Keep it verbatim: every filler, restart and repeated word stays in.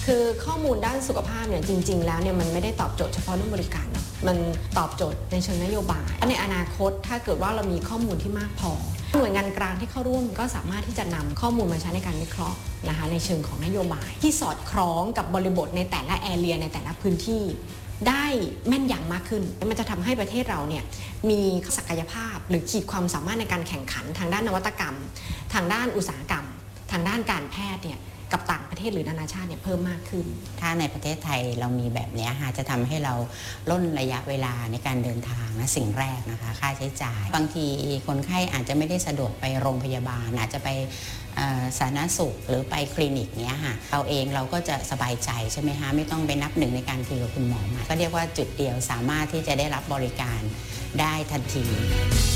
คือข้อมูลด้านสุขภาพเนี่ยจริงๆแล้วเนี่ยมันไม่ได้ตอบโจทย์เฉพาะเรื่องบริการนะมันตอบโจทย์ในเชิงนโยบายในอนาคตถ้าเกิดว่าเรามีข้อมูลที่มากพอหน่วยงานกลางที่เข้าร่วมก็สามารถที่จะนำข้อมูลมาใช้ในการวิเคราะห์นะคะในเชิงของนโยบายที่สอดคล้องกับบริบทในแต่ละแอเรียในแต่ละพื้นที่ได้แม่นยำมากขึ้นมันจะทำให้ประเทศเราเนี่ยมีศักยภาพหรือขีดความสามารถในการแข่งขันทางด้านนวัตกรรมทางด้านอุตสาหกรรมทางด้านการแพทย์เนี่ยกับต่างประเทศหรือนานาชาติเนี่ยเพิ่มมากขึ้นถ้าในประเทศไทยเรามีแบบนี้ค่ะจะทำให้เราล่นระยะเวลาในการเดินทางนะสิ่งแรกนะคะค่าใช้จ่ายบางทีคนไข้อาจจะไม่ได้สะดวกไปโรงพยาบาลอาจจะไปสาธารณสุขหรือไปคลินิกเนี้ยค่ะเราเองเราก็จะสบายใจใช่ไหมคะไม่ต้องไปนับหนึ่งในการคุยกับคุณหมอมาก็เรียกว่าจุดเดียวสามารถที่จะได้รับบริการได้ทันที